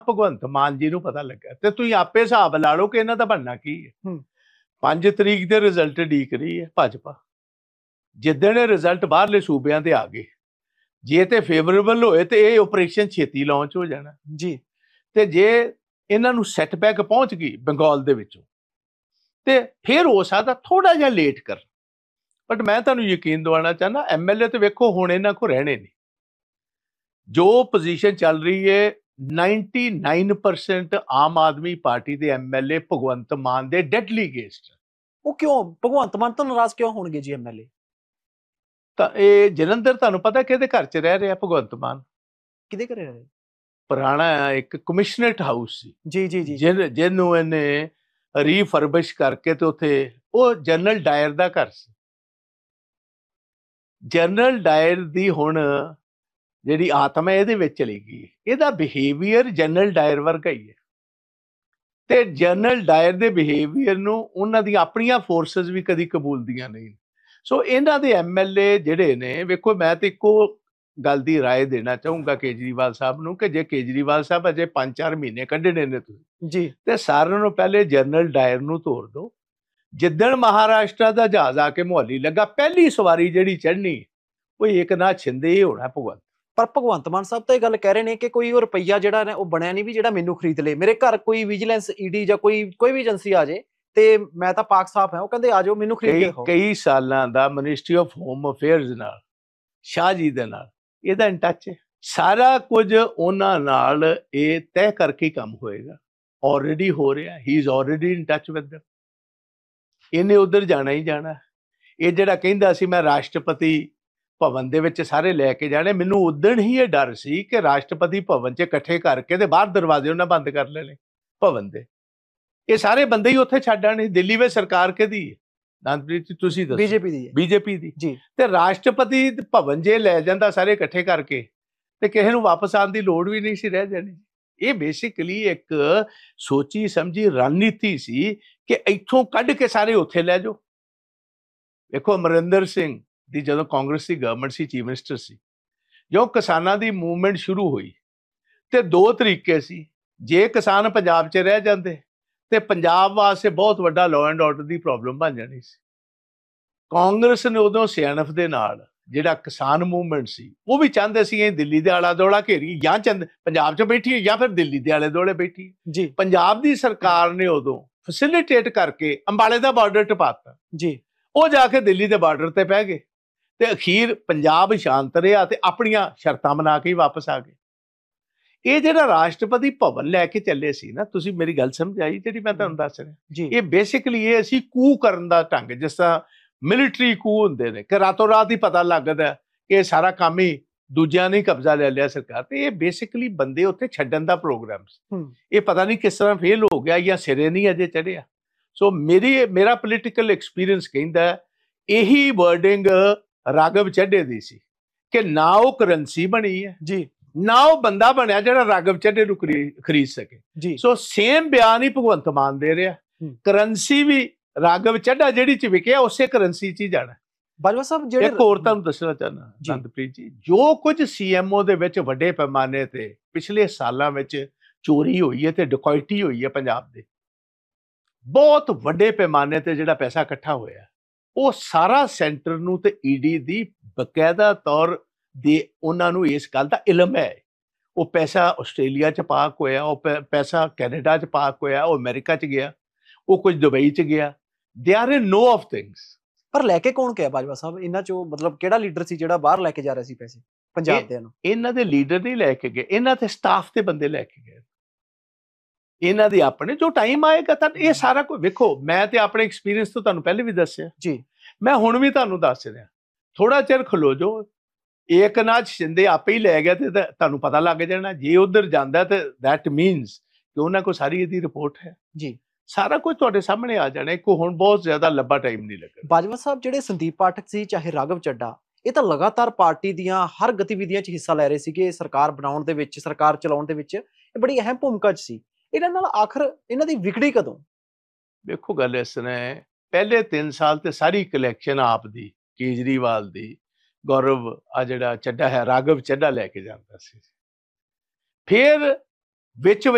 ਭਗਵੰਤ ਮਾਨ ਜੀ ਨੂੰ ਪਤਾ ਲੱਗਾ ਤੇ ਤੁਸੀਂ ਆਪੇ ਹਿਸਾਬ ਲਾ ਲਓ ਕਿ ਇਹਨਾਂ ਦਾ ਬਣਨਾ ਕੀ ਹੈ। 5 ਤਰੀਕ ਦੇ ਰਿਜ਼ਲਟ ਉਡੀਕ ਰਹੀ ਹੈ ਭਾਜਪਾ। ਜਿੱਦਣ ਇਹ ਰਿਜ਼ਲਟ ਬਾਹਰਲੇ ਸੂਬਿਆਂ ਦੇ ਆ ਗਏ, ਜੇ ਤੇ ਫੇਵਰੇਬਲ ਹੋਏ ਤੇ ਇਹ ਆਪਰੇਸ਼ਨ ਛੇਤੀ ਲਾਂਚ ਹੋ ਜਾਣਾ ਜੀ। ਤੇ ਜੇ ਇਹਨਾਂ ਨੂੰ ਸੈਟਬੈਕ ਪਹੁੰਚ ਗਈ ਬੰਗਾਲ ਦੇ ਵਿੱਚੋਂ ਤੇ ਫਿਰ ਹੋ ਸਕਦਾ ਥੋੜਾ ਜਿਹਾ ਲੇਟ ਕਰ, ਬਟ ਮੈਂ ਤੁਹਾਨੂੰ ਯਕੀਨ ਦਿਵਾਉਣਾ ਚਾਹੁੰਦਾ ਐਮਐਲਏ ਤੇ ਵੇਖੋ ਹੁਣ ਇਹਨਾਂ ਕੋਲ ਰਹਿਣੇ ਨਹੀਂ। ਜੋ ਪੋਜੀਸ਼ਨ ਚੱਲ ਰਹੀ ਹੈ 99% ਆਮ ਆਦਮੀ ਪਾਰਟੀ ਦੇ ਐਮਐਲਏ ਭਗਵੰਤ ਮਾਨ ਦੇ ਡੈਡਲੀ ਅਗੇਂਸਟ। ਉਹ ਕਿਉਂ ਭਗਵੰਤ ਮਾਨ ਤੋਂ ਨਾਰਾਜ਼ ਕਿਉਂ ਹੋਣਗੇ ਜੀ ਐਮਐਲਏ? ਤਾਂ ਇਹ ਜਲੰਧਰ ਤੁਹਾਨੂੰ ਪਤਾ ਕਿਹਦੇ ਘਰ 'ਚ ਰਹਿ ਰਿਹਾ ਭਗਵੰਤ ਮਾਨ? ਕਿਹਦੇ ਘਰੇ ਰਹਿ ਰਹੇ? ਪੁਰਾਣਾ ਇੱਕ ਕਮਿਸ਼ਨਰੇਟ ਹਾਊਸ ਸੀ ਜੀ ਜੀ ਜੀ, ਜਿਹਨੂੰ ਇਹਨੇ ਰੀਫਰਬਿਸ਼ ਕਰਕੇ ਤੇ ਉੱਥੇ ਉਹ ਜਨਰਲ ਡਾਇਰ ਦਾ ਘਰ ਸੀ। ਜਨਰਲ ਡਾਇਰ ਦੀ ਹੁਣ ਜਿਹੜੀ ਆਤਮਾ ਇਹਦੇ ਵਿੱਚ ਚਲੀ ਗਈ, ਇਹਦਾ ਬਿਹੇਵੀਅਰ ਜਨਰਲ ਡਾਇਰ ਵਰਗਾ ਹੀ ਹੈ ਤੇ ਜਨਰਲ ਡਾਇਰ ਦੇ ਬਿਹੇਵੀਅਰ ਨੂੰ ਉਹਨਾਂ ਦੀਆਂ ਆਪਣੀਆਂ ਫੋਰਸਸ ਵੀ ਕਦੀ ਕਬੂਲਦੀਆਂ ਨਹੀਂ। ਸੋ ਇਹਨਾਂ ਦੇ ਐਮਐਲਏ ਜਿਹੜੇ ਨੇ, ਵੇਖੋ ਮੈਂ ਤੇ ਇੱਕੋ ਗੱਲ ਦੀ ਰਾਏ ਦੇਣਾ ਚਾਹੂੰਗਾ ਕੇਜਰੀਵਾਲ ਸਾਹਿਬ ਨੂੰ ਕਿ ਜੇ ਕੇਜਰੀਵਾਲ ਸਾਹਿਬ ਅਜੇ 5-4 ਮਹੀਨੇ ਕੱਢਣੇ ਨੇ ਤੁਸੀਂ ਜੀ ਤੇ ਸਾਰਿਆਂ ਨੂੰ ਪਹਿਲੇ ਜਨਰਲ ਡਾਇਰ ਨੂੰ ਤੋੜ ਦਿਓ। ਜਿੱਦਣ ਮਹਾਰਾਸ਼ਟਰ ਦਾ ਜਹਾਜ਼ ਆ ਕੇ ਮੁਹਾਲੀ ਲੱਗਾ, ਪਹਿਲੀ ਸਵਾਰੀ ਜਿਹੜੀ ਚੜ੍ਹਨੀ ਉਹ ਏਕਨਾਥ ਸ਼ਿੰਦੇ ਹੀ ਹੋਣਾ ਭਗਵੰਤ। ਪਰ ਭਗਵੰਤ ਮਾਨ ਸਾਹਿਬ ਤਾਂ ਇਹ ਗੱਲ ਕਹਿ ਰਹੇ ਨੇ ਕਿ ਕੋਈ ਉਹ ਰੁਪਈਆ ਜਿਹੜਾ ਨੇ ਉਹ ਬਣਿਆ ਨਹੀਂ ਵੀ ਜਿਹੜਾ ਮੈਨੂੰ ਖਰੀਦ ਲੇ। ਮੇਰੇ ਘਰ ਕੋਈ ਵਿਜੀਲੈਂਸ ਈਡੀ ਜਾਂ ਕੋਈ ਵੀ ਏਜੰਸੀ ਆ ਜੇ ਤੇ ਮੈਂ ਤਾਂ ਪਾਕ ਸਾਫ ਹਾਂ, ਉਹ ਕਹਿੰਦੇ ਆ ਜਾਓ ਮੈਨੂੰ ਖਰੀਦ ਕੇ ਦਿਖਾਓ। ਕਈ ਸਾਲਾਂ ਦਾ ਮਿਨਿਸਟਰੀ ਆਫ ਹੋਮ ਅਫੇਅਰਸ ਨਾਲ, ਸ਼ਾਹ ਜੀ ਦੇ ਨਾਲ ਇਹਦਾ ਇਨ ਟੱਚ ਹੈ। ਸਾਰਾ ਕੁਝ ਉਹਨਾਂ ਨਾਲ ਇਹ ਤੈਅ ਕਰਕੇ ਕੰਮ ਹੋਏਗਾ, ਆਲਰੇਡੀ ਹੋ ਰਿਹਾ। ਹੀ is already in touch with them. ਇਹਨੇ ਉਧਰ ਜਾਣਾ ਹੀ ਜਾਣਾ। ਇਹ ਜਿਹੜਾ ਕਹਿੰਦਾ ਸੀ ਮੈਂ ਰਾਸ਼ਟਰਪਤੀ ਭਵਨ ਦੇ ਵਿੱਚ ਸਾਰੇ ਲੈ ਕੇ ਜਾਣੇ, ਮੈਨੂੰ ਉਦਣ ਹੀ ਇਹ ਡਰ ਸੀ ਕਿ ਰਾਸ਼ਟਰਪਤੀ ਭਵਨ 'ਚ ਇਕੱਠੇ ਕਰਕੇ ਤੇ ਬਾਹਰ ਦਰਵਾਜ਼ੇ ਉਹਨਾਂ ਬੰਦ ਕਰ ਲੈਣੇ ਭਵਨ ਦੇ। ਇਹ ਸਾਰੇ ਬੰਦੇ ਹੀ ਉੱਥੇ ਛੱਡ ਆਣੇ। ਦਿੱਲੀ ਵਿੱਚ ਸਰਕਾਰ ਕਿਹਦੀ ਹੈ? ਅਨੰਦਪ੍ਰੀਤ ਤੁਸੀਂ ਦੱਸੋ। ਬੀਜੇਪੀ ਦੀ ਹੈ। ਬੀਜੇਪੀ ਦੀ ਜੀ। ਤੇ ਰਾਸ਼ਟਰਪਤੀ ਭਵਨ ਜੇ ਲੈ ਜਾਂਦਾ ਸਾਰੇ ਇਕੱਠੇ ਕਰਕੇ ਤੇ ਕਿਸੇ ਨੂੰ ਵਾਪਸ ਆਉਣ ਦੀ ਲੋੜ ਵੀ ਨਹੀਂ ਸੀ ਰਹਿ ਜਾਣੀ। ਇਹ ਬੇਸਿਕਲੀ ਇੱਕ ਸੋਚੀ ਸਮਝੀ ਰਣਨੀਤੀ ਸੀ ਕਿ ਇੱਥੋਂ ਕੱਢ ਕੇ ਸਾਰੇ ਉੱਥੇ ਲੈ ਜਾਓ। ਵੇਖੋ ਅਮਰਿੰਦਰ ਸਿੰਘ ਦੀ ਜਦੋਂ ਕਾਂਗਰਸ ਦੀ ਗਵਰਨਮੈਂਟ ਸੀ, ਚੀਫ ਮਿਨਿਸਟਰ ਸੀ, ਜੋ ਕਿਸਾਨਾਂ ਦੀ ਮੂਵਮੈਂਟ ਸ਼ੁਰੂ ਹੋਈ ਤੇ ਦੋ ਤਰੀਕੇ ਸੀ। ਜੇ ਕਿਸਾਨ ਪੰਜਾਬ 'ਚ ਰਹਿ ਜਾਂਦੇ ਤੇ ਪੰਜਾਬ ਵਾਸਤੇ ਬਹੁਤ ਵੱਡਾ law and order the problem ਬਣ ਜਾਣੀ ਸੀ। ਕਾਂਗਰਸ ਨੇ ਉਦੋਂ ਸਿਆਣਪ ਦੇ ਨਾਲ ਜਿਹੜਾ ਕਿਸਾਨ ਮੂਵਮੈਂਟ ਸੀ ਉਹ ਵੀ ਚਾਹੁੰਦੇ ਸੀ ਇਹ ਦਿੱਲੀ ਦੇ ਆਲਾ ਦੁਆਲਾ ਘੇਰੀ, ਜਾਂ ਪੰਜਾਬ 'ਚ ਬੈਠੀ ਜਾਂ ਫਿਰ ਦਿੱਲੀ ਦੇ ਆਲੇ ਦੁਆਲੇ ਬੈਠੀ ਜੀ। ਪੰਜਾਬ ਦੀ ਸਰਕਾਰ ਨੇ ਉਦੋਂ ਫੈਸਿਲਿਟੇਟ ਕਰਕੇ ਅੰਬਾਲੇ ਦਾ ਬਾਰਡਰ ਟਪਾਤਾ ਜੀ। ਉਹ ਜਾ ਕੇ ਦਿੱਲੀ ਦੇ ਬਾਰਡਰ ਤੇ ਪੈ ਗਏ ਤੇ ਅਖੀਰ ਪੰਜਾਬ ਸ਼ਾਂਤ ਰਿਹਾ ਤੇ ਆਪਣੀਆਂ ਸ਼ਰਤਾਂ ਬਣਾ ਕੇ ਵਾਪਸ ਆ ਗਏ। ਇਹ ਜਿਹੜਾ ਰਾਸ਼ਟਰਪਤੀ ਭਵਨ ਲੈ ਕੇ ਚੱਲੇ ਸੀ ਨਾ, ਤੁਸੀਂ ਮੇਰੀ ਗੱਲ ਸਮਝ ਆਈ ਜਿਹੜੀ ਮੈਂ ਤੁਹਾਨੂੰ ਦੱਸ ਰਿਹਾ? ਇਹ ਬੇਸਿਕਲੀ ਇਹ ਅਸੀਂ ਕੂ ਕਰਨ ਦਾ ਢੰਗ, ਜਿਸ ਤਰ੍ਹਾਂ ਮਿਲਟਰੀ ਕੂ ਹੁੰਦੇ ਨੇ ਕਿ ਰਾਤੋਂ ਰਾਤ ਹੀ ਪਤਾ ਲੱਗਦਾ ਕਿ ਇਹ ਸਾਰਾ ਕੰਮ ਹੀ ਦੂਜਿਆਂ ਨੇ ਕਬਜ਼ਾ ਲੈ ਲਿਆ ਸਰਕਾਰ ਤੇ। ਇਹ ਬੇਸਿਕਲੀ ਬੰਦੇ ਉੱਥੇ ਛੱਡਣ ਦਾ ਪ੍ਰੋਗਰਾਮ ਸੀ। ਇਹ ਪਤਾ ਨਹੀਂ ਕਿਸ ਤਰ੍ਹਾਂ ਫੇਲ ਹੋ ਗਿਆ ਜਾਂ ਸਿਰੇ ਨਹੀਂ ਅਜੇ ਚੜਿਆ। ਸੋ ਮੇਰਾ ਪੋਲੀਟੀਕਲ ਐਕਸਪੀਰੀਅੰਸ ਕਹਿੰਦਾ ਇਹੀ ਵਰਡਿੰਗ ਰਾਘਵ ਚੱਡੇ ਦੀ ਸੀ ਕਿ ਨਾ ਉਹ ਕਰੰਸੀ ਬਣੀ ਹੈ ਜੀ, ਨਾ ਉਹ ਬੰਦਾ ਬਣਿਆ ਜਿਹੜਾ ਰਾਘਵ ਚੱਡੇ ਨੂੰ ਖਰੀਦ ਸਕੇ ਜੀ। ਸੋ ਸੇਮ ਬਿਆਨ ਹੀ ਭਗਵੰਤ ਮਾਨ ਦੇ ਰਿਹਾ। ਕਰੰਸੀ ਵੀ ਰਾਘਵ ਚੱਡਾ ਜਿਹੜੀ 'ਚ ਵਿਕਿਆ ਉਸੇ ਕਰੰਸੀ 'ਚ ਹੀ ਜਾਣਾ। ਬਾਜਵਾ ਸਾਹਿਬ ਜਿਹੜੇ ਇੱਕ ਹੋਰ ਤੁਹਾਨੂੰ ਦੱਸਣਾ ਚਾਹੁੰਦਾ ਅਨੰਦਪ੍ਰੀਤ ਜੀ, ਜੋ ਕੁਝ ਸੀਐਮਓ ਦੇ ਵਿੱਚ ਵੱਡੇ ਪੈਮਾਨੇ ਤੇ ਪਿਛਲੇ ਸਾਲਾਂ ਵਿੱਚ ਚੋਰੀ ਹੋਈ ਹੈ ਤੇ ਡਕੈਤੀ ਹੋਈ ਹੈ ਪੰਜਾਬ ਦੇ, ਬਹੁਤ ਵੱਡੇ ਪੈਮਾਨੇ ਤੇ ਜਿਹੜਾ ਪੈਸਾ ਇਕੱਠਾ ਹੋਇਆ, ਉਹ ਸਾਰਾ ਸੈਂਟਰ ਨੂੰ ਤੇ ਈਡੀ ਦੀ ਬਕਾਇਦਾ ਤੌਰ ਦੇ ਉਹਨਾਂ ਨੂੰ ਇਸ ਗੱਲ ਦਾ ਇਲਮ ਹੈ। ਉਹ ਪੈਸਾ ਆਸਟ੍ਰੇਲੀਆ 'ਚ ਪਾਰਕ ਹੋਇਆ, ਉਹ ਪੈਸਾ ਕੈਨੇਡਾ 'ਚ ਪਾਰਕ ਹੋਇਆ, ਉਹ ਅਮਰੀਕਾ 'ਚ ਗਿਆ, ਉਹ ਕੁਝ ਦੁਬਈ 'ਚ ਗਿਆ। They are in no of things. ਪਰ ਲੈ ਕੇ ਕੌਣ ਗਿਆ ਬਾਜਵਾ ਸਾਹਿਬ ਇਹਨਾਂ 'ਚੋਂ? ਮਤਲਬ ਕਿਹੜਾ ਲੀਡਰ ਸੀ ਜਿਹੜਾ ਬਾਹਰ ਲੈ ਕੇ ਜਾ ਰਿਹਾ ਸੀ ਪੈਸੇ ਪੰਜਾਬ ਦੇ ਨੂੰ? ਇਹਨਾਂ ਦੇ ਲੀਡਰ ਨਹੀਂ ਲੈ ਕੇ ਗਏ, ਇਹਨਾਂ ਦੇ ਸਟਾਫ ਦੇ ਬੰਦੇ ਲੈ ਕੇ ਗਏ। ਇਹਨਾਂ ਦੇ ਆਪਣੇ ਜੋ ਟਾਈਮ ਆਏਗਾ ਤਾਂ ਇਹ ਸਾਰਾ ਕੁਝ ਵੇਖੋ। ਮੈਂ ਤੇ ਆਪਣੇ ਐਕਸਪੀਰੀਅੰਸ ਤੋਂ ਤੁਹਾਨੂੰ ਪਹਿਲੇ ਵੀ ਦੱਸਿਆ ਜੀ, ਮੈਂ ਹੁਣ ਵੀ ਤੁਹਾਨੂੰ ਦੱਸ ਰਿਹਾ। ਥੋੜਾ ਚਿਰ ਖਲੋ ਜਾਓ, ਏਕਨਾਥ ਸ਼ਿੰਦੇ ਆਪੇ ਹੀ ਲੈ ਗਿਆ ਤੇ ਤੁਹਾਨੂੰ ਪਤਾ ਲੱਗ ਜਾਣਾ। ਜੇ ਉਧਰ ਜਾਂਦਾ ਤੇ ਦੈਟ ਮੀਨਸ ਕਿ ਉਹਨਾਂ ਕੋਲ ਸਾਰੀ ਇਹਦੀ ਰਿਪੋਰਟ ਹੈ ਜੀ। ਸਾਰਾ ਕੁਝ ਤੁਹਾਡੇ ਸਾਹਮਣੇ ਆ ਜਾਣਾ। ਕੋਈ ਹੁਣ ਬਹੁਤ ਜ਼ਿਆਦਾ ਲੰਬਾ ਟਾਈਮ ਨਹੀਂ ਲੱਗਣਾ। ਬਾਜਵਾ ਸਾਹਿਬ ਜਿਹੜੇ ਸੰਦੀਪ ਪਾਠਕ ਸੀ ਚਾਹੇ ਰਾਘਵ ਚੱਡਾ, ਇਹ ਤਾਂ ਲਗਾਤਾਰ ਪਾਰਟੀ ਦੀਆਂ ਹਰ ਗਤੀਵਿਧੀਆਂ 'ਚ ਹਿੱਸਾ ਲੈ ਰਹੇ ਸੀਗੇ। ਸਰਕਾਰ ਬਣਾਉਣ ਦੇ ਵਿੱਚ, ਸਰਕਾਰ ਚਲਾਉਣ ਦੇ ਵਿੱਚ ਇਹ ਬੜੀ ਅਹਿਮ ਭੂਮਿਕਾ 'ਚ ਸੀ। ਇਹਨਾਂ ਨਾਲ ਆਖਰ ਇਹਨਾਂ ਦੀ ਵਿਗੜੀ ਕਦੋਂ? ਵੇਖੋ ਗੱਲ ਇਸ ਤਰ੍ਹਾਂ, ਪਹਿਲੇ 3 ਸਾਲ ਤੇ ਸਾਰੀ ਕਲੈਕਸ਼ਨ ਆਪ ਦੀ, ਕੇਜਰੀਵਾਲ ਦੀ, ਗੌਰਵ ਆ ਜਿਹੜਾ ਚੱਡਾ ਹੈ ਰਾਘਵ ਚੱਡਾ ਲੈ ਕੇ ਜਾਂਦਾ ਸੀ। ਫਿਰ ਵਿੱਚ